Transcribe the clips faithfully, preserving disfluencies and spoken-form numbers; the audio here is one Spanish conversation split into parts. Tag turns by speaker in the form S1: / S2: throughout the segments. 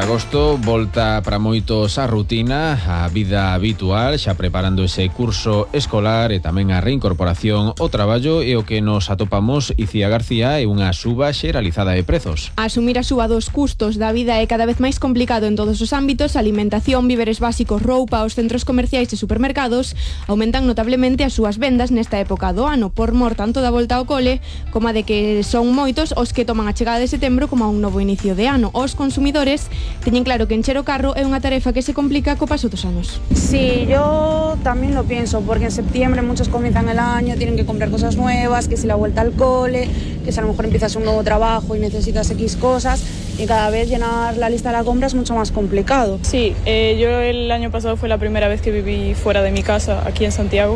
S1: agosto volta para moitos a rutina, a vida habitual, xa preparando ese curso escolar e tamén a reincorporación ao traballo, e o que nos atopamos, Icía García, é unha suba xeralizada de prezos.
S2: Asumir a suba dos custos da vida é cada vez máis complicado en todos os ámbitos. Alimentación, víveres básicos, roupa, os centros comerciais e supermercados aumentan notablemente as súas vendas nesta época do ano, por mor tanto da volta ao cole como a de que son moitos os que toman a chegada de setembro como a un novo inicio de ano. Os consumidores teñen claro que encher o carro é unha tarefa que se complica co paso dos anos.
S3: Sí, yo también lo pienso, porque en septiembre muchos comienzan el año, tienen que comprar cosas nuevas, que si la vuelta al cole, que si a lo mejor empiezas un nuevo trabajo y necesitas X cosas, y cada vez llenar la lista de la compra es mucho más complicado.
S4: Sí, eh, yo el año pasado fue la primera vez que viví fuera de mi casa, aquí en Santiago,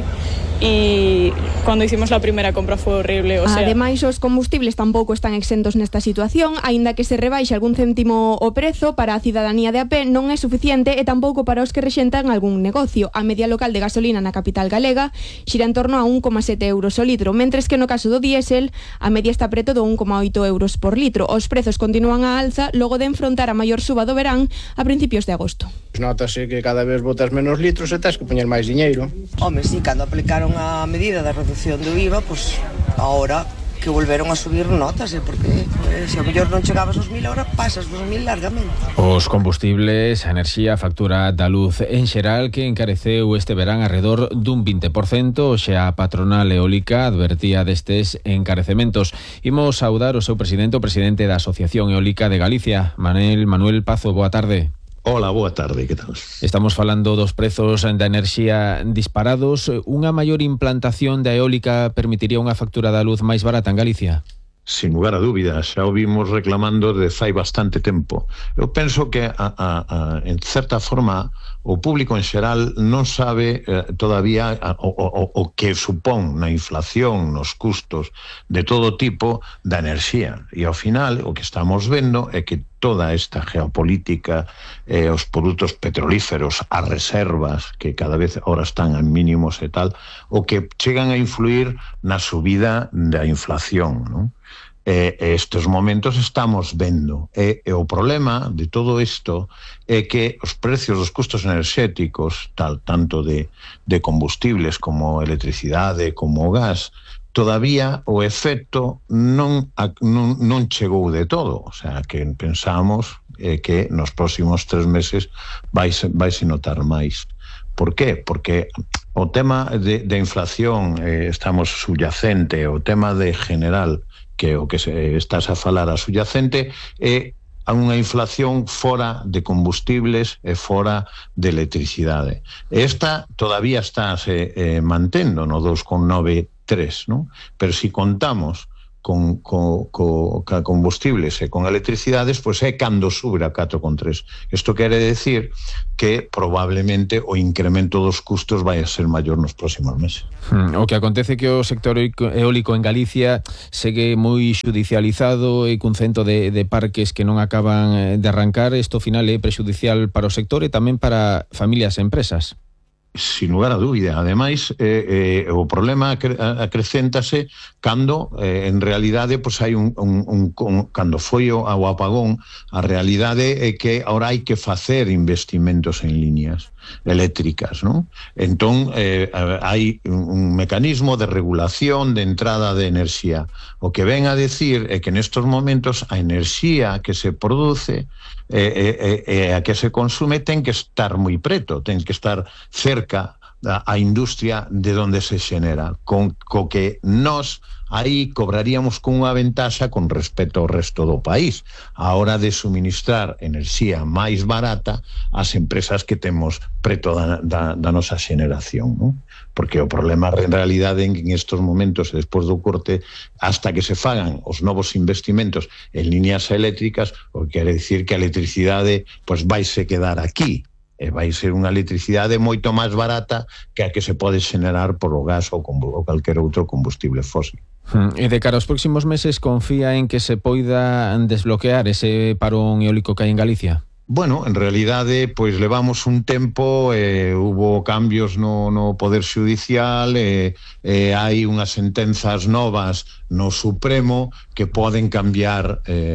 S4: y cuando hicimos la primera compra fue horrible, o sea...
S2: Ademais, os combustibles tampouco están exentos nesta situación, aínda que se rebaixe algún céntimo o prezo, para a cidadanía de a pé non é suficiente, e tampouco para os que rexentan algún negocio. A media local de gasolina na capital galega xira en torno a un coma sete euros o litro, mentres que no caso do diésel a media está preto do un coma oito euros por litro. Os prezos continúan a alza logo de enfrontar a maior suba do verán a principios de agosto.
S5: Notase que cada vez botas menos litros e tens que poñer máis diñeiro.
S6: Home, si, cando aplicaron a medida da reducción do I V A, pois agora que volveron a subir notas, eh, porque pues, se a mellor non chegabas aos mil, ahora pasas dos mil largamente.
S1: Os combustibles, a enerxía, a factura da luz en xeral, que encareceu este verán arredor dun vinte por cento, xa a patronal eólica advertía destes encarecementos. Imos saudar o seu presidente, o presidente da Asociación Eólica de Galicia, Manuel Manuel Pazo. Boa tarde.
S7: Hola, boa tarde, que tal?
S1: Estamos falando dos prezos da enerxía disparados. Unha maior implantación da eólica permitiría unha factura da luz máis barata en Galicia?
S7: Sin lugar a dúbidas, xa o vimos reclamando de fai bastante tempo. Eu penso que, a, a, a, en certa forma, o público en xeral non sabe eh, todavía a, o, o, o que supón na inflación, nos custos de todo tipo da enerxía. E ao final, o que estamos vendo é que toda esta geopolítica, eh, os produtos petrolíferos, as reservas, que cada vez ahora están en mínimos e tal, o que chegan a influir na subida da inflación, non? Eh, estes momentos estamos vendo. E, e o problema de todo isto é que os precios dos custos enerxéticos, tal, tanto de, de combustibles como electricidade, como gas, todavía o efecto non, non, non chegou de todo. O sea, que pensamos eh, que nos próximos tres meses vais, vais a notar máis. Por qué? Porque o tema de, de inflación eh, estamos subyacente, o tema de general, que o que se estás a falar a subyacente, é a unha inflación fora de combustibles e fora de electricidade. Esta todavía está se eh, mantendo no dous coma noventa e tres, non? Pero se si contamos con, con, con, con combustibles e con electricidades, pois é cando sube a catro coma tres. Isto quere decir que probablemente o incremento dos custos vai a ser maior nos próximos meses.
S1: Hmm, o que acontece que o sector eólico en Galicia segue moi xudicializado e cun cento de, de parques que non acaban de arrancar. Isto ao final é prexudicial para o sector e tamén para familias e empresas.
S7: Sin lugar a dúbida. Ademais, eh, eh, o problema acrecéntase cando, eh, en realidade, pois hai un, un, un, un cando foi o, o apagón, a realidade é que ahora hai que facer investimentos en líneas eléctricas, non? Entón, eh, hai un mecanismo de regulación de entrada de enerxía. O que ven a decir é que nestos momentos a enerxía que se produce e eh, eh, eh, a que se consume ten que estar moi preto, ten que estar cerca a, a industria de onde se xenera, con co que nós aí cobraríamos con unha ventaxa con respecto ao resto do país a hora de suministrar enerxía máis barata ás empresas que temos preto da, da, da nosa xeneración, non? Porque o problema en realidade en estos momentos, despois do corte, hasta que se fagan os novos investimentos en líneas eléctricas, o que quere dicir que a electricidade pois vaise quedar aquí, e vai ser unha electricidade moito máis barata que a que se pode xenerar por o gas ou, ou calquer outro combustible fósil.
S1: E de cara aos próximos meses, confía en que se poida desbloquear ese parón eólico que hai en Galicia?
S7: Bueno, en realidade, pois levamos un tempo, eh, hubo cambios no, no Poder Xudicial, eh, eh, hai unhas sentenzas novas no Supremo que poden cambiar eh,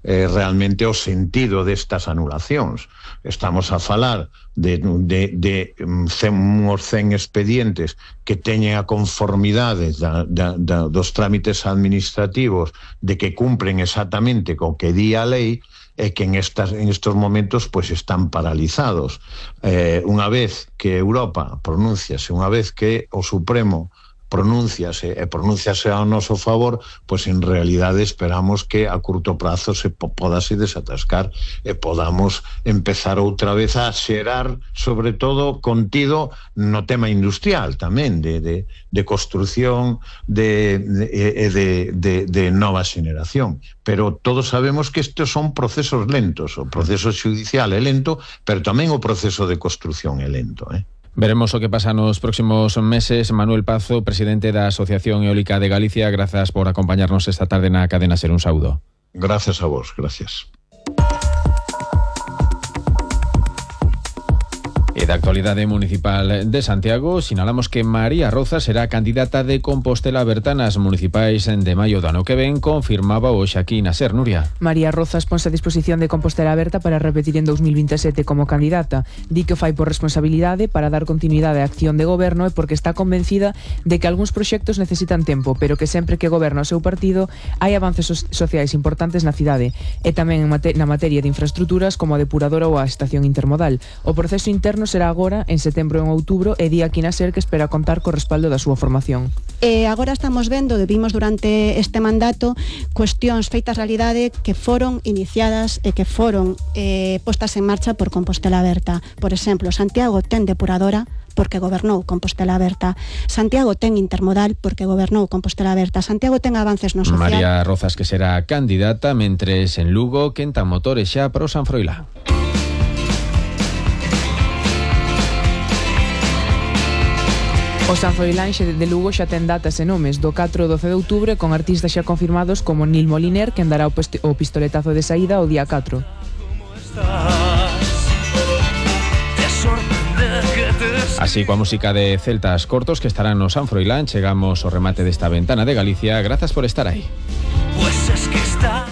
S7: eh, realmente o sentido destas anulacións. Estamos a falar de, de, de uns cen expedientes que teñen a conformidade da, da, da, dos trámites administrativos de que cumpren exactamente co que di a lei, e que en, estas, en estos momentos pues están paralizados. Eh, unha vez que Europa pronunciase, unha vez que o Supremo pronúnciase e pronúnciase ao noso favor, pois en realidade esperamos que a curto prazo se podase desatascar e podamos empezar outra vez a xerar, sobre todo contido no tema industrial tamén, de, de, de construción de, de, de, de, de nova xeneración. Pero todos sabemos que estes son procesos lentos, o proceso xudicial é lento, pero tamén o proceso de construción é lento, eh?
S1: Veremos o que pasa nos próximos meses. Manuel Pazo, presidente da Asociación Eólica de Galicia, grazas por acompañarnos esta tarde na Cadena Ser. Un saúdo.
S7: Gracias a vos, gracias.
S1: E da actualidade municipal de Santiago, sinalamos que María Rozas será candidata de Compostela Aberta nas municipais de maio do ano que ven, confirmaba hoxe aquí na Ser. Nuria.
S8: María Rozas ponse a disposición de Compostela Aberta para repetir en dos mil vinte e sete como candidata. Di que o fai por responsabilidade para dar continuidade á acción de goberno e porque está convencida de que algúns proxectos necesitan tempo, pero que sempre que goberna o seu partido hai avances so- sociais importantes na cidade e tamén en mate- na materia de infraestructuras como a depuradora ou a estación intermodal. O proceso interno será agora en setembro e en outubro e di aquí na Ser que espera contar co respaldo da súa formación.
S9: E agora estamos vendo, vimos durante este mandato, cuestións feitas realidade que foron iniciadas e que foron eh, postas en marcha por Compostela Aberta. Por exemplo, Santiago ten depuradora porque gobernou Compostela Aberta. Santiago ten intermodal porque gobernou Compostela Aberta. Santiago ten avances no social.
S1: María Rozas que será candidata, mentres en Lugo quentan motores xa para o San Froilán.
S8: O San Froilán de Lugo xa ten datas e nomes do catro ao doce de outubro con artistas xa confirmados como Nil Moliner, que dará o, o pistoletazo de saída o día catro. Así coa música de Celtas Cortos que estarán no San Froilán, chegamos ao remate desta ventana de Galicia. Grazas por estar aí. Pues es que está...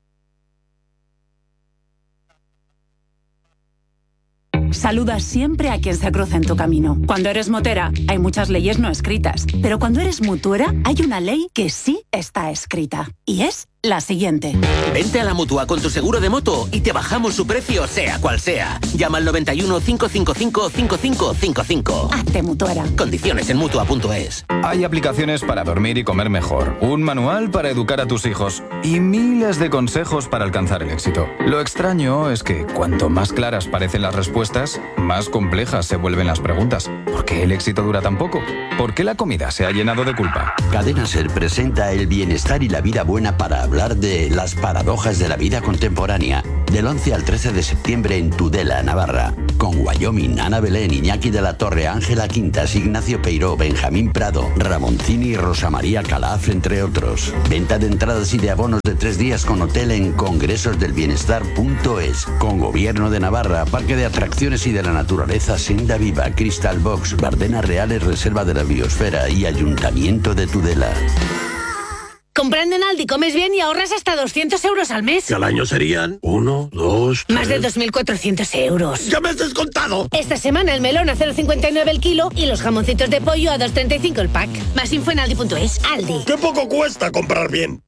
S10: Saluda siempre a quien se cruza en tu camino. Cuando eres motera, hay muchas leyes no escritas. Pero cuando eres mutuera, hay una ley que sí está escrita. Y es la siguiente.
S11: Vente a la Mutua con tu seguro de moto y te bajamos su precio, sea cual sea. Llama al noventa y uno, cinco cinco cinco, cinco cinco cinco cinco.
S10: Hazte mutuera.
S11: Condiciones en Mutua punto es.
S12: Hay aplicaciones para dormir y comer mejor, un manual para educar a tus hijos y miles de consejos para alcanzar el éxito. Lo extraño es que cuanto más claras parecen las respuestas, más complejas se vuelven las preguntas. ¿Por qué el éxito dura tan poco? ¿Por qué la comida se ha llenado de culpa?
S13: Cadena Ser presenta el bienestar y la vida buena para hablar de las paradojas de la vida contemporánea. Del once al trece de septiembre en Tudela, Navarra. Con Wyoming, Ana Belén, Iñaki de la Torre, Ángela Quintas, Ignacio Peiró, Benjamín Prado, Ramoncini y Rosa María Calaf, entre otros. Venta de entradas y de abonos de tres días con hotel en congresos del bienestar punto es. Con Gobierno de Navarra, Parque de Atracciones y de la Naturaleza Senda Viva, Crystal Box, Bardenas Reales, Reserva de la Biosfera y Ayuntamiento de Tudela.
S14: Comprando en Aldi comes bien y ahorras hasta doscientos euros al mes.
S15: Que al año serían uno, dos, tres...
S14: Más de dos mil cuatrocientos euros.
S15: ¡Ya me has descontado!
S14: Esta semana el melón a cero coma cincuenta y nueve el kilo y los jamoncitos de pollo a dos coma treinta y cinco el pack. Más info en aldi punto es. Aldi.
S15: ¡Qué poco cuesta comprar bien!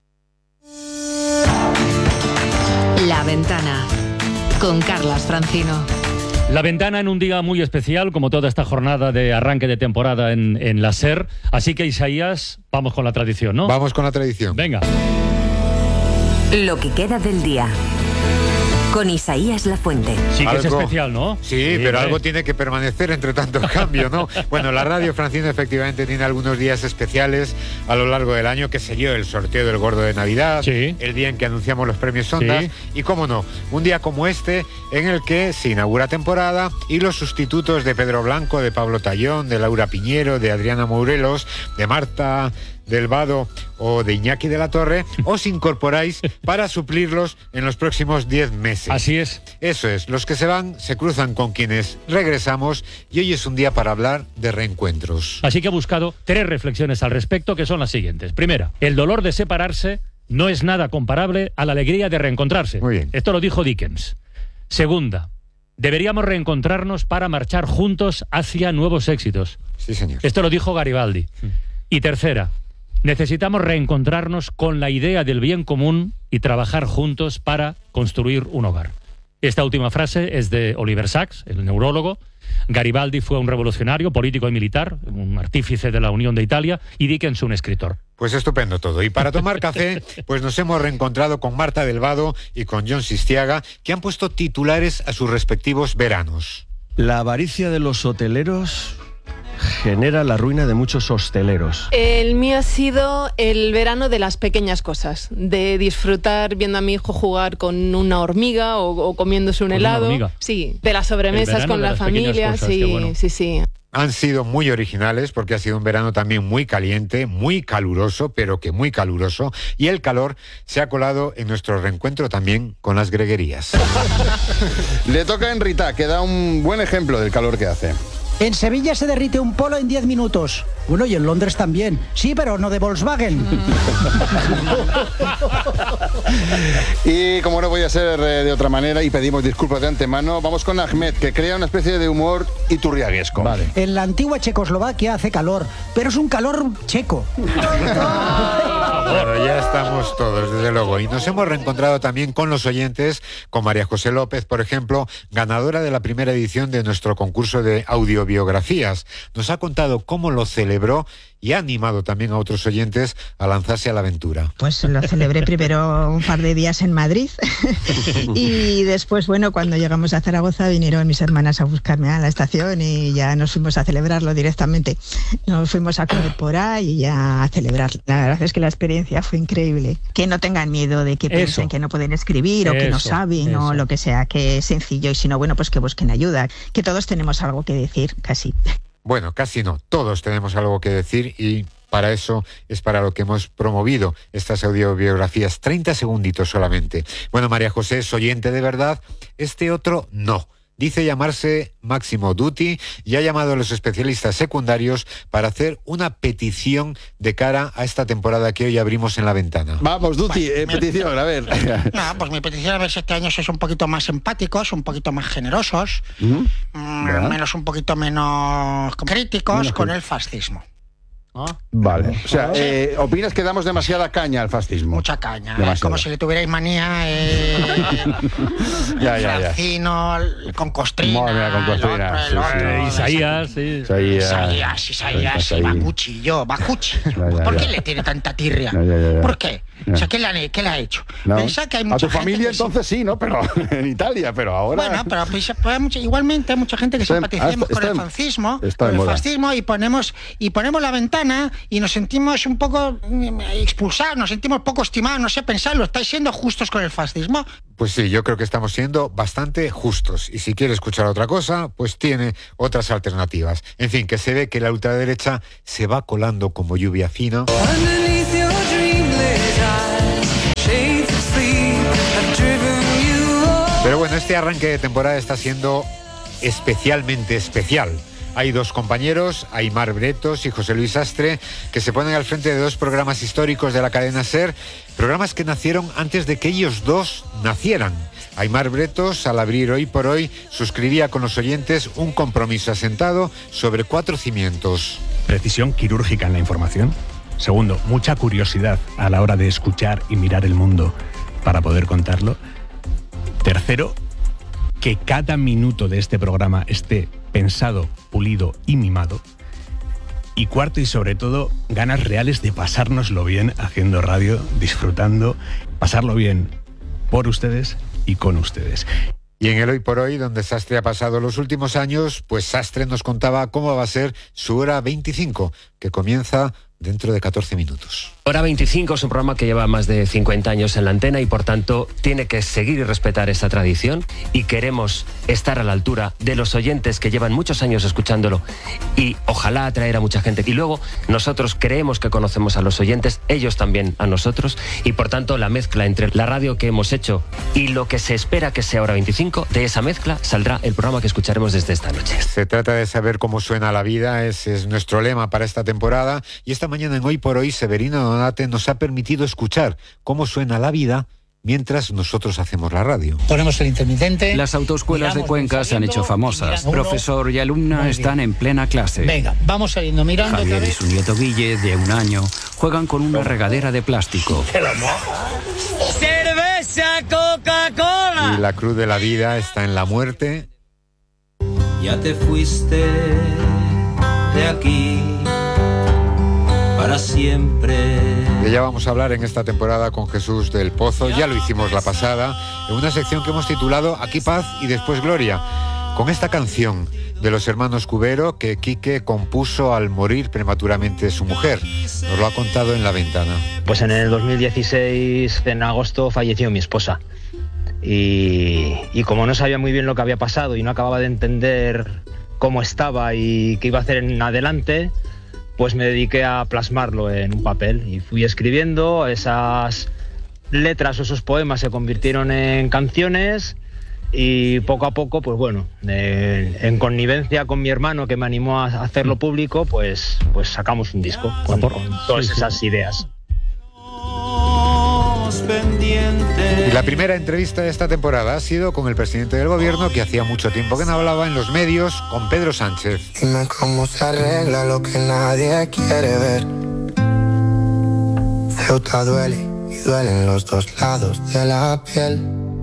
S16: La Ventana, con Carlas Francino.
S17: La Ventana en un día muy especial, como toda esta jornada de arranque de temporada en, en la Ser. Así que, Isaías, vamos con la tradición, ¿no?
S18: Vamos con la tradición.
S17: Venga.
S16: Lo que queda del día. Con Isaías Lafuente.
S17: Sí que
S18: algo,
S17: es especial, ¿no?
S18: Sí, sí pero eh. algo tiene que permanecer entre tanto cambio, ¿no? Bueno, la radio, Francino, efectivamente tiene algunos días especiales a lo largo del año, que se dio el sorteo del Gordo de Navidad, sí. El día en que anunciamos los premios Ondas, sí. Y cómo no, un día como este en el que se inaugura temporada y los sustitutos de Pedro Blanco, de Pablo Tallón, de Laura Piñero, de Adriana Mourelos, de Marta del Vado o de Iñaki de la Torre, os incorporáis para suplirlos en los próximos diez meses.
S17: Así es.
S18: Eso es, los que se van se cruzan con quienes regresamos y hoy es un día para hablar de reencuentros.
S17: Así que he buscado tres reflexiones al respecto que son las siguientes. Primera, el dolor de separarse no es nada comparable a la alegría de reencontrarse.
S18: Muy bien.
S17: Esto lo dijo Dickens. Segunda, deberíamos reencontrarnos para marchar juntos hacia nuevos éxitos.
S18: Sí, señor.
S17: Esto lo dijo Garibaldi. Y tercera, necesitamos reencontrarnos con la idea del bien común y trabajar juntos para construir un hogar. Esta última frase es de Oliver Sacks, el neurólogo. Garibaldi fue un revolucionario, político y militar, un artífice de la Unión de Italia, y Dickens un escritor.
S18: Pues estupendo todo. Y para tomar café, pues nos hemos reencontrado con Marta del Vado y con John Sistiaga, que han puesto titulares a sus respectivos veranos.
S19: La avaricia de los hoteleros genera la ruina de muchos hosteleros.
S20: El mío ha sido el verano de las pequeñas cosas, de disfrutar viendo a mi hijo jugar con una hormiga o, o comiéndose un
S17: ¿Con
S20: helado.
S17: una hormiga?
S20: Sí, de las sobremesas con la familia.
S17: Cosas,
S20: sí,
S17: bueno.
S20: sí, sí.
S18: Han sido muy originales porque ha sido un verano también muy caliente, muy caluroso, pero que muy caluroso, y el calor se ha colado en nuestro reencuentro también con las greguerías.
S21: Le toca a Enrita, que da un buen ejemplo del calor que hace.
S22: En Sevilla se derrite un polo en diez minutos. Bueno, y en Londres también. Sí, pero no de Volkswagen.
S21: Y como no voy a ser eh, de otra manera, y pedimos disculpas de antemano, vamos con Ahmed, que crea una especie de humor iturriaguesco. Vale.
S22: En la antigua Checoslovaquia hace calor, pero es un calor checo.
S18: Bueno, ya estamos todos, desde luego. Y nos hemos reencontrado también con los oyentes, con María José López, por ejemplo, ganadora de la primera edición de nuestro concurso de audiobiografías. Nos ha contado cómo lo celebró y ha animado también a otros oyentes a lanzarse a la aventura.
S23: Pues lo celebré primero un par de días en Madrid y después, bueno, cuando llegamos a Zaragoza vinieron mis hermanas a buscarme a la estación y ya nos fuimos a celebrarlo directamente. Nos fuimos a comer por ahí y ya a celebrar. La verdad es que la experiencia fue increíble. Que no tengan miedo de que piensen
S17: Eso.
S23: que no pueden escribir o que
S17: Eso,
S23: no saben
S17: eso.
S23: o lo que sea, que es sencillo y si no, bueno, pues que busquen ayuda. Que todos tenemos algo que decir, casi.
S18: Bueno, casi no. Todos tenemos algo que decir y para eso es para lo que hemos promovido estas audiobiografías. treinta segunditos solamente. Bueno, María José es oyente de verdad. Este otro no. Dice llamarse Máximo Dutti y ha llamado a los especialistas secundarios para hacer una petición de cara a esta temporada que hoy abrimos en La Ventana.
S21: Vamos, Dutti,
S24: Pues,
S21: eh,
S24: mi-
S21: petición, a ver.
S24: No, pues mi petición a ver si este año sois un poquito más empáticos, un poquito más generosos,
S21: ¿Mm?
S24: mm,
S21: ¿Verdad?
S24: menos un poquito menos críticos
S21: Menos
S24: con
S21: críticos.
S24: el fascismo.
S21: Vale. O sea, eh, ¿opinas que damos demasiada caña al fascismo?
S24: Mucha caña, ¿eh?
S21: Demasiada.
S24: Como si le tuvierais manía eh,
S21: Ya, ya, ya.
S24: Francino, el- con Costrina,
S21: Madre mía, con Costrina,
S24: el otro, el
S21: sí,
S24: otro,
S21: sí.
S24: el-
S17: Isaías, sí.
S21: Isaías.
S24: Isaías, Isaías, y Bakuchi, yo, Bakuchi.
S21: Ya, ya,
S24: ¿Por
S21: ya.
S24: qué le tiene tanta tirria?
S21: Ya, ya, ya, ya.
S24: ¿Por qué?
S21: Ya.
S24: O sea, ¿qué le, ha- qué le ha hecho?
S21: No.
S24: Pensad que hay
S21: A
S24: mucha
S21: tu
S24: gente
S21: familia
S24: que sí-
S21: entonces sí, ¿no? Pero en Italia, pero ahora...
S24: Bueno, pero pues, pues, hay mucha- igualmente hay mucha gente que
S21: Está en-
S24: simpaticemos
S21: ah, está-
S24: con el
S21: está en-
S24: fascismo,
S21: está
S24: con
S21: de
S24: el
S21: moda.
S24: fascismo y ponemos y ponemos la ventana y nos sentimos un poco mm, expulsados, nos sentimos poco estimados, no sé, pensarlo, ¿estáis siendo justos con el fascismo?
S18: Pues sí, yo creo que estamos siendo bastante justos. Y si quiere escuchar otra cosa, pues tiene otras alternativas. En fin, que se ve que la ultraderecha se va colando como lluvia fina. Pero bueno, este arranque de temporada está siendo especialmente especial. Hay dos compañeros, Aimar Bretos y José Luis Astre, que se ponen al frente de dos programas históricos de la cadena SER, programas que nacieron antes de que ellos dos nacieran. Aimar Bretos, al abrir Hoy por Hoy, suscribía con los oyentes un compromiso asentado sobre cuatro cimientos.
S25: Precisión quirúrgica en la información. Segundo, mucha curiosidad a la hora de escuchar y mirar el mundo para poder contarlo. Tercero, que cada minuto de este programa esté pensado, pulido y mimado. Y cuarto y sobre todo, ganas reales de pasárnoslo bien haciendo radio, disfrutando, pasarlo bien por ustedes y con ustedes.
S18: Y en el Hoy por Hoy, donde Sastre ha pasado los últimos años, pues Sastre nos contaba cómo va a ser su hora veinticinco, que comienza dentro de catorce minutos.
S26: Hora veinticinco es un programa que lleva más de cincuenta años en la antena y por tanto tiene que seguir y respetar esta tradición y queremos estar a la altura de los oyentes que llevan muchos años escuchándolo y ojalá atraer a mucha gente. Y luego nosotros creemos que conocemos a los oyentes, ellos también a nosotros y por tanto la mezcla entre la radio que hemos hecho y lo que se espera que sea Hora veinticinco, de esa mezcla saldrá el programa que escucharemos desde esta noche.
S18: Se trata de saber cómo suena la vida, ese es nuestro lema para esta temporada y esta mañana en Hoy por Hoy, Severino Donate nos ha permitido escuchar cómo suena la vida mientras nosotros hacemos la radio.
S24: Ponemos el intermitente.
S2: Las autoescuelas de Cuenca se han hecho famosas. Profesor y alumna están en plena clase.
S24: Venga, vamos saliendo mirando.
S2: Javier y su nieto Guille, de un año, juegan con una regadera de plástico.
S3: ¡Cerveza Coca-Cola!
S18: Y la cruz de la vida está en la muerte.
S3: Ya te fuiste de aquí para siempre.
S18: De ella vamos a hablar en esta temporada con Jesús del Pozo. Ya lo hicimos la pasada, en una sección que hemos titulado Aquí paz y después gloria, con esta canción de los hermanos Cubero que Quique compuso al morir prematuramente su mujer. Nos lo ha contado en La Ventana.
S4: Pues en el dos mil dieciséis, en agosto, falleció mi esposa. Y, y como no sabía muy bien lo que había pasado y no acababa de entender cómo estaba y qué iba a hacer en adelante, pues me dediqué a plasmarlo en un papel y fui escribiendo. Esas letras o esos poemas se convirtieron en canciones y poco a poco, pues bueno, eh, en connivencia con mi hermano que me animó a hacerlo público, pues, pues sacamos un disco con, con todas sí, esas sí. ideas.
S18: Y la primera entrevista de esta temporada ha sido con el presidente del gobierno, que hacía mucho tiempo que no hablaba en los medios, con Pedro Sánchez.
S5: Dime cómo se arregla lo que nadie quiere ver. Ceuta duele y duelen los dos lados de la piel.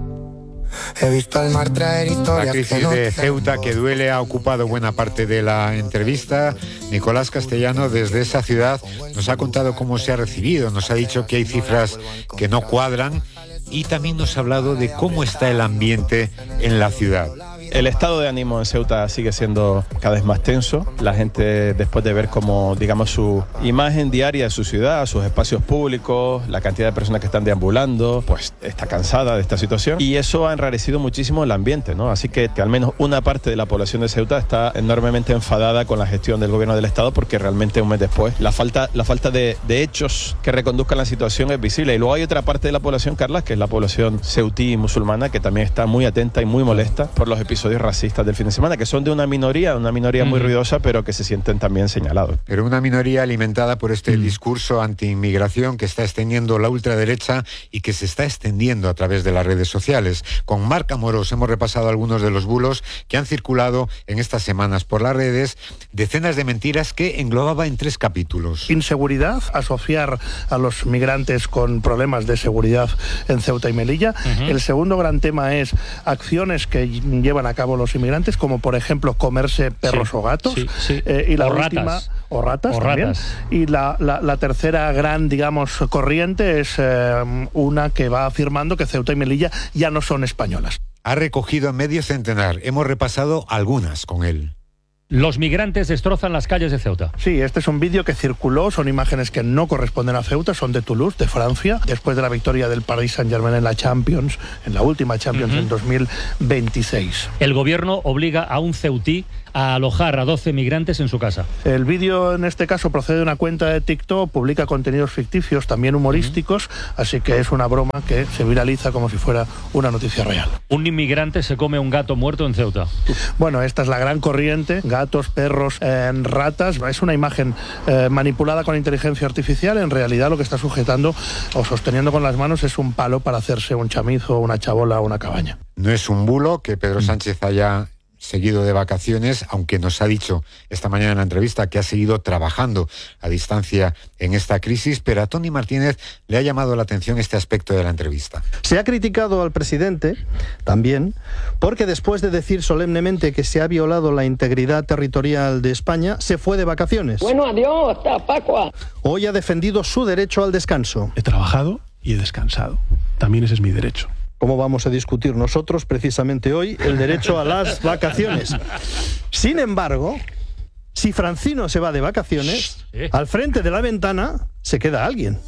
S5: He visto al mar traer historias.
S18: La crisis no de Ceuta que duele ha ocupado buena parte de la entrevista. Nicolás Castellano, desde esa ciudad, nos ha contado cómo se ha recibido, nos ha dicho que hay cifras que no cuadran y también nos ha hablado de cómo está el ambiente en la ciudad.
S6: El estado de ánimo en Ceuta sigue siendo cada vez más tenso. La gente, después de ver cómo, digamos, su imagen diaria de su ciudad, sus espacios públicos, la cantidad de personas que están deambulando, pues está cansada de esta situación y eso ha enrarecido muchísimo el ambiente, ¿no? Así que, que al menos una parte de la población de Ceuta está enormemente enfadada con la gestión del gobierno del estado, porque realmente un mes después la falta, la falta de, de hechos que reconduzcan la situación es visible. Y luego hay otra parte de la población, Carlas, que es la población ceutí y musulmana, que también está muy atenta y muy molesta por los episodios racistas del fin de semana, que son de una minoría, una minoría muy ruidosa, pero que se sienten también señalados.
S18: Pero una minoría alimentada por este mm. discurso anti-inmigración que está extendiendo la ultraderecha y que se está extendiendo a través de las redes sociales. Con Marc Amorós hemos repasado algunos de los bulos que han circulado en estas semanas por las redes, decenas de mentiras que englobaba en tres capítulos.
S7: Inseguridad, asociar a los migrantes con problemas de seguridad en Ceuta y Melilla. Uh-huh. El segundo gran tema es acciones que llevan a cabo los inmigrantes, como por ejemplo comerse perros sí, o gatos. Sí, sí. Eh, y la
S17: o
S7: última,
S17: ratas.
S7: O ratas
S17: o
S7: también.
S17: Ratas.
S7: Y la, la, la tercera gran, digamos, corriente es eh, una que va afirmando que Ceuta y Melilla ya no son españolas.
S18: Ha recogido medio centenar. Hemos repasado algunas con él.
S17: Los migrantes destrozan las calles de Ceuta.
S7: Sí, este es un vídeo que circuló, son imágenes que no corresponden a Ceuta, son de Toulouse, de Francia, después de la victoria del Paris Saint-Germain en la Champions, en la última Champions uh-huh. en dos mil veintiséis.
S17: El gobierno obliga a un ceutí a alojar a doce migrantes en su casa.
S7: El vídeo en este caso procede de una cuenta de TikTok, publica contenidos ficticios, también humorísticos, uh-huh. así que es una broma que se viraliza como si fuera una noticia real.
S17: Un inmigrante se come un gato muerto en Ceuta.
S7: Bueno, esta es la gran corriente, gatos, perros, eh, ratas. Es una imagen eh, manipulada con inteligencia artificial. En realidad lo que está sujetando o sosteniendo con las manos es un palo para hacerse un chamizo, una chabola o una cabaña.
S18: No es un bulo que Pedro Sánchez haya seguido de vacaciones, aunque nos ha dicho esta mañana en la entrevista que ha seguido trabajando a distancia en esta crisis, pero a Tony Martínez le ha llamado la atención este aspecto de la entrevista.
S27: Se ha criticado al presidente también porque después de decir solemnemente que se ha violado la integridad territorial de España, se fue de vacaciones.
S28: Bueno, adiós, hasta Pascua.
S27: Hoy ha defendido su derecho al descanso.
S25: He trabajado y he descansado. También ese es mi derecho.
S27: ¿Cómo vamos a discutir nosotros precisamente hoy el derecho a las vacaciones? Sin embargo, si Francino se va de vacaciones, al frente de La Ventana se queda alguien.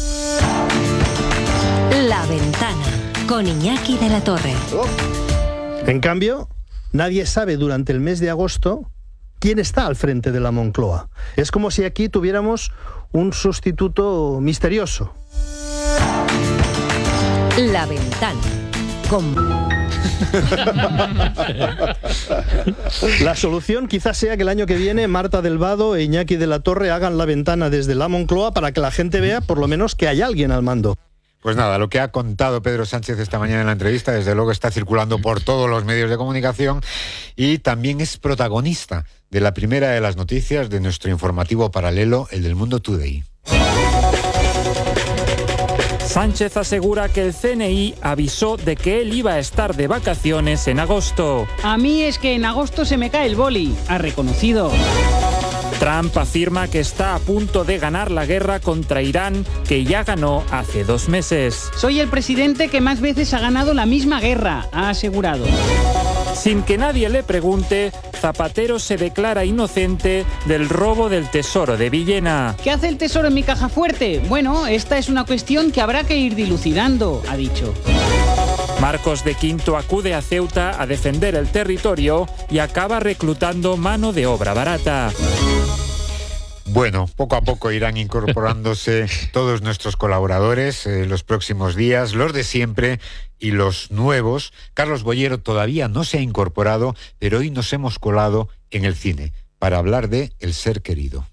S16: La Ventana, con Iñaki de la Torre.
S27: En cambio, nadie sabe durante el mes de agosto quién está al frente de la Moncloa. Es como si aquí tuviéramos un sustituto misterioso.
S16: La Ventana. Con...
S27: La solución quizás sea que el año que viene Marta del Vado e Iñaki de la Torre hagan La Ventana desde la Moncloa para que la gente vea por lo menos que hay alguien al mando.
S18: Pues nada, lo que ha contado Pedro Sánchez esta mañana en la entrevista, desde luego está circulando por todos los medios de comunicación y también es protagonista de la primera de las noticias de nuestro informativo paralelo, el del Mundo Today.
S1: Sánchez asegura que el C N I avisó de que él iba a estar de vacaciones en agosto.
S8: A mí es que en agosto se me cae el boli, ha reconocido.
S1: Trump afirma que está a punto de ganar la guerra contra Irán, que ya ganó hace dos meses.
S8: Soy el presidente que más veces ha ganado la misma guerra, ha asegurado.
S1: Sin que nadie le pregunte, Zapatero se declara inocente del robo del tesoro de Villena.
S8: ¿Qué hace el tesoro en mi caja fuerte? Bueno, esta es una cuestión que habrá que ir dilucidando, ha dicho.
S1: Marcos de Quinto acude a Ceuta a defender el territorio y acaba reclutando mano de obra barata.
S18: Bueno, poco a poco irán incorporándose todos nuestros colaboradores en eh, los próximos días, los de siempre y los nuevos. Carlos Bollero todavía no se ha incorporado, pero hoy nos hemos colado en el cine para hablar de El ser querido.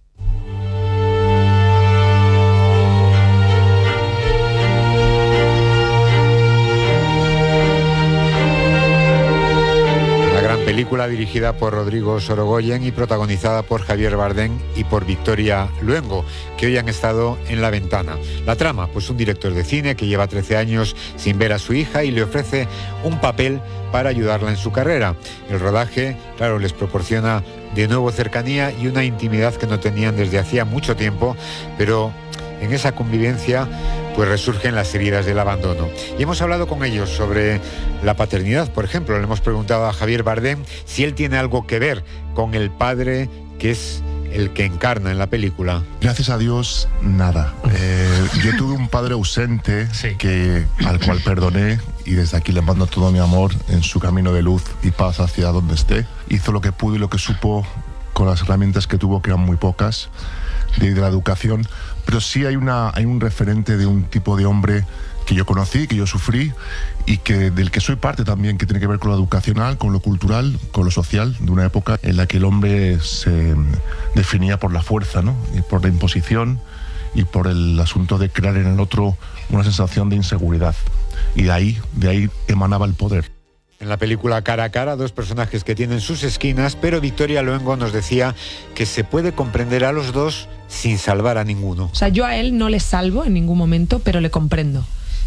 S18: Película dirigida por Rodrigo Sorogoyen y protagonizada por Javier Bardem y por Victoria Luengo, que hoy han estado en La Ventana. La trama, pues un director de cine que lleva trece años sin ver a su hija y le ofrece un papel para ayudarla en su carrera. El rodaje, claro, les proporciona de nuevo cercanía y una intimidad que no tenían desde hacía mucho tiempo, pero en esa convivencia pues resurgen las heridas del abandono. Y hemos hablado con ellos sobre la paternidad, por ejemplo. Le hemos preguntado a Javier Bardem si él tiene algo que ver con el padre que es el que encarna en la película.
S9: Gracias a Dios, nada. Eh, yo tuve un padre ausente sí. que, al cual perdoné y desde aquí le mando todo mi amor en su camino de luz y paz hacia donde esté. Hizo lo que pudo y lo que supo con las herramientas que tuvo, que eran muy pocas, de, de la educación, pero sí hay, una, hay un referente de un tipo de hombre que yo conocí, que yo sufrí y que, del que soy parte también, que tiene que ver con lo educacional, con lo cultural, con lo social, de una época en la que el hombre se definía por la fuerza, ¿no? Y por la imposición y por el asunto de crear en el otro una sensación de inseguridad. Y de ahí, de ahí emanaba el poder.
S18: En la película Cara a Cara, dos personajes que tienen sus esquinas, pero Victoria Luengo nos decía que se puede comprender a los dos sin salvar a ninguno.
S10: O sea, yo a él no le salvo en ningún momento, pero le comprendo.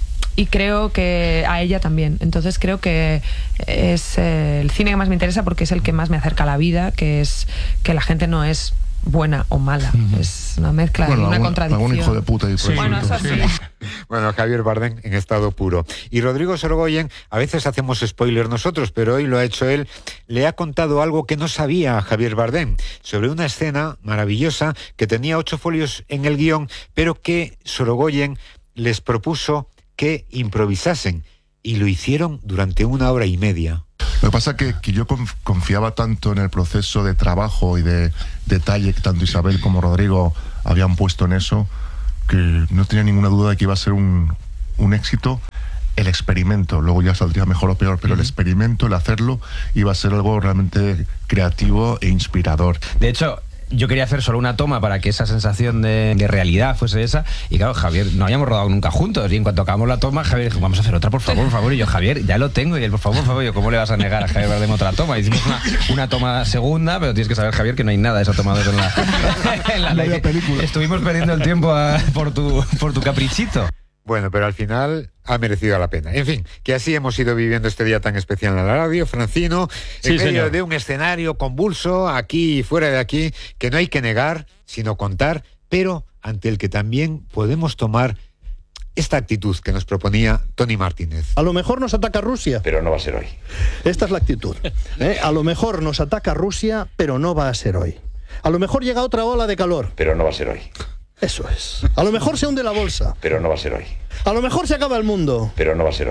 S10: Y creo que a ella también. Entonces creo que es eh, el cine que más me interesa porque es el que más me acerca a la vida, que es que la gente no es buena o mala. Uh-huh. Es una mezcla, bueno, una algún, contradicción.
S9: Algún hijo de puta y
S10: sí. Bueno, eso sí.
S18: Bueno, Javier Bardem en estado puro. Y Rodrigo Sorogoyen, a veces hacemos spoiler nosotros, pero hoy lo ha hecho él, le ha contado algo que no sabía Javier Bardem, sobre una escena maravillosa que tenía ocho folios en el guión, pero que Sorogoyen les propuso que improvisasen, y lo hicieron durante una hora y media.
S9: Lo que pasa es que, que yo confiaba tanto en el proceso de trabajo y de detalle que tanto Isabel como Rodrigo habían puesto en eso, que no tenía ninguna duda de que iba a ser un, un éxito el experimento. Luego ya saldría mejor o peor, pero uh-huh. el experimento, el hacerlo, iba a ser algo realmente creativo e inspirador.
S11: De hecho, yo quería hacer solo una toma para que esa sensación de, de realidad fuese esa, y claro, Javier, no habíamos rodado nunca juntos, y en cuanto acabamos la toma, Javier dijo, vamos a hacer otra, por favor, por favor, y yo, Javier, ya lo tengo, y él, por favor, por favor, yo, ¿cómo le vas a negar a Javier Bardem otra toma? Hicimos una, una toma segunda, pero tienes que saber, Javier, que no hay nada de eso tomado en la, en la, la película. Estuvimos perdiendo el tiempo a, por, tu, por tu caprichito.
S18: Bueno, pero al final ha merecido la pena. En fin, que así hemos ido viviendo este día tan especial en la radio, Francino, en sí, medio señor. de un escenario convulso, aquí y fuera de aquí, que no hay que negar, sino contar, pero ante el que también podemos tomar esta actitud que nos proponía Tony Martínez.
S27: A lo mejor nos ataca Rusia.
S15: Pero no va a ser hoy.
S27: Esta es la actitud. ¿eh? A lo mejor nos ataca Rusia, pero no va a ser hoy. A lo mejor llega otra ola de calor.
S15: Pero no va a ser hoy.
S27: Eso es. A lo mejor se hunde la bolsa.
S15: Pero no va a ser hoy.
S27: A lo mejor se acaba el mundo.
S15: Pero no va a ser hoy.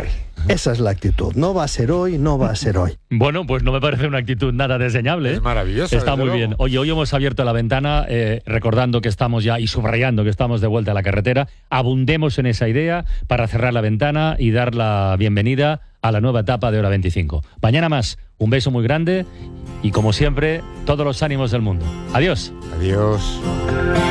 S27: Esa es la actitud. No va a ser hoy, no va a ser hoy.
S17: Bueno, pues no me parece una actitud nada desdeñable. ¿eh?
S18: Es maravilloso.
S17: Está muy
S18: luego.
S17: bien. Oye, hoy hemos abierto la ventana eh, recordando que estamos ya y subrayando que estamos de vuelta a la carretera. Abundemos en esa idea para cerrar la ventana y dar la bienvenida a la nueva etapa de Hora veinticinco. Mañana más. Un beso muy grande y, como siempre, todos los ánimos del mundo. Adiós.
S18: Adiós.